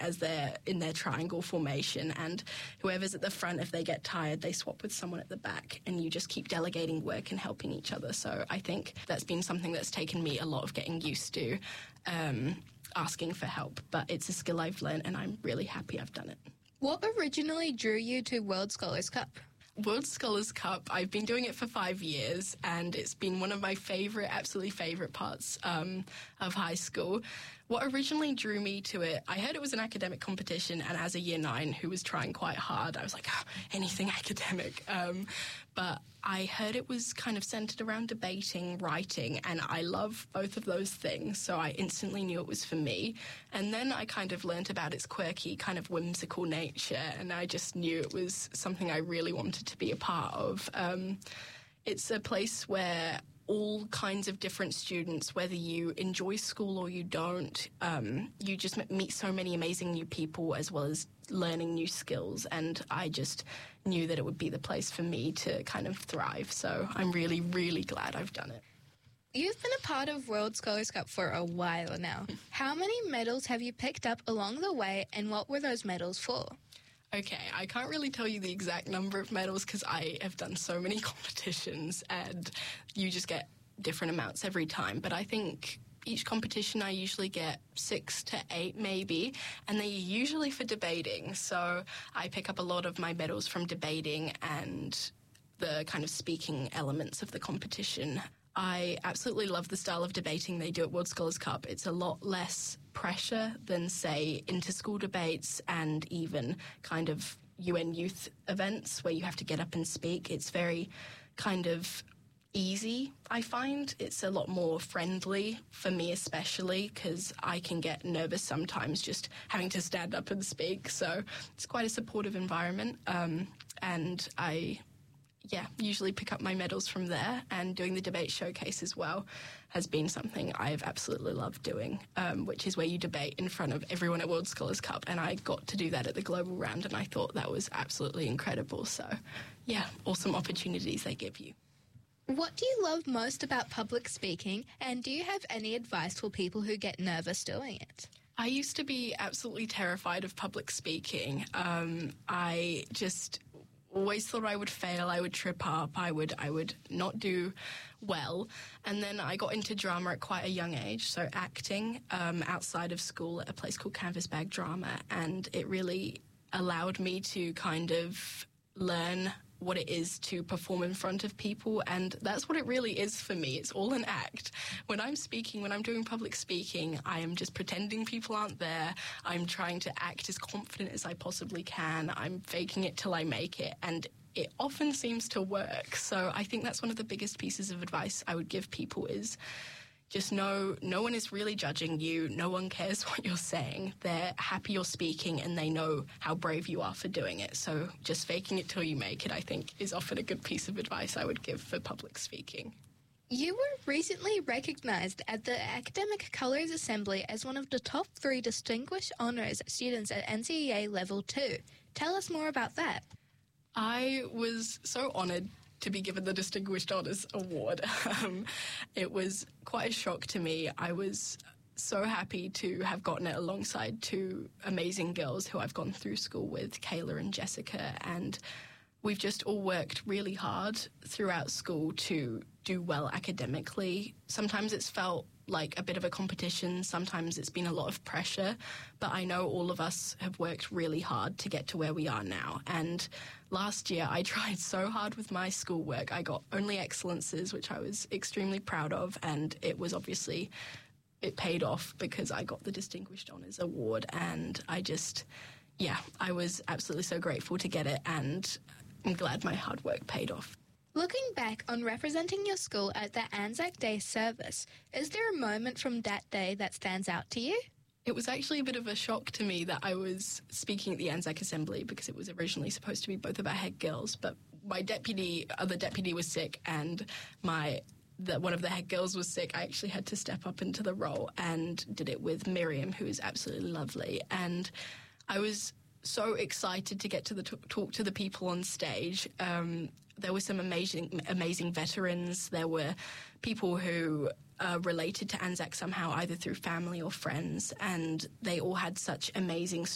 as they're in their triangle formation, and whoever's at the front, if they get tired, they swap with someone at the back, and you just keep delegating work and helping each other. So I think that's been something that's taken me a lot of getting used to, asking for help, but it's a skill I've learned and I'm really happy I've done it. What originally drew you to World Scholars Cup? World Scholars Cup, I've been doing it for 5 years, and it's been one of my absolutely favourite parts of high school. What originally drew me to it, I heard it was an academic competition, and as a year 9 who was trying quite hard, I was like, anything academic. But I heard it was kind of centred around debating, writing, and I love both of those things, so I instantly knew it was for me. And then I kind of learnt about its quirky, kind of whimsical nature, and I just knew it was something I really wanted to be a part of. It's a place where all kinds of different students, whether you enjoy school or you don't, you just meet so many amazing new people as well as learning new skills, and I just knew that it would be the place for me to kind of thrive. So I'm really, really glad I've done it. You've been a part of World Scholars Cup for a while now. How many medals have you picked up along the way, and what were those medals for? Okay, I can't really tell you the exact number of medals because I have done so many competitions and you just get different amounts every time. But I think each competition I usually get 6 to 8 maybe, and they're usually for debating. So I pick up a lot of my medals from debating and the kind of speaking elements of the competition. I absolutely love the style of debating they do at World Scholars Cup. It's a lot less pressure than, say, inter-school debates and even kind of UN youth events where you have to get up and speak. It's very kind of easy, I find. It's a lot more friendly for me especially because I can get nervous sometimes just having to stand up and speak. So it's quite a supportive environment, and I usually pick up my medals from there, and doing the debate showcase as well has been something I've absolutely loved doing, which is where you debate in front of everyone at World Scholars Cup, and I got to do that at the global round, and I thought that was absolutely incredible. So, awesome opportunities they give you. What do you love most about public speaking, and do you have any advice for people who get nervous doing it? I used to be absolutely terrified of public speaking. I just always thought I would fail, I would trip up, I would not do well. And then I got into drama at quite a young age, so acting outside of school at a place called Canvas Bag Drama, and it really allowed me to kind of learn what it is to perform in front of people, and that's what it really is for me. It's all an act. When I'm speaking, when I'm doing public speaking, I am just pretending people aren't there. I'm trying to act as confident as I possibly can. I'm faking it till I make it, and it often seems to work. So I think that's one of the biggest pieces of advice I would give people is just know no one is really judging you. No one cares what you're saying. They're happy you're speaking and they know how brave you are for doing it. So just faking it till you make it, I think, is often a good piece of advice I would give for public speaking. You were recently recognised at the Academic Colours Assembly as one of the top 3 distinguished honours students at NCEA Level 2. Tell us more about that. I was so honoured to be given the Distinguished Honours Award. It was quite a shock to me. I was so happy to have gotten it alongside 2 amazing girls who I've gone through school with, Kayla and Jessica, and we've just all worked really hard throughout school to do well academically. Sometimes it's felt like a bit of a competition, sometimes it's been a lot of pressure, but I know all of us have worked really hard to get to where we are now. And last year I tried so hard with my schoolwork. I got only excellences, which I was extremely proud of, and it paid off because I got the Distinguished Honours Award, and I was absolutely so grateful to get it, and I'm glad my hard work paid off. Looking back on representing your school at the Anzac Day service, is there a moment from that day that stands out to you? It was actually a bit of a shock to me that I was speaking at the Anzac Assembly because it was originally supposed to be both of our head girls, but my other deputy was sick, and one of the head girls was sick. I actually had to step up into the role and did it with Miriam, who is absolutely lovely. And I was so excited to get to talk to the people on stage. There were some amazing veterans. There were people who related to Anzac somehow, either through family or friends, and they all had such amazing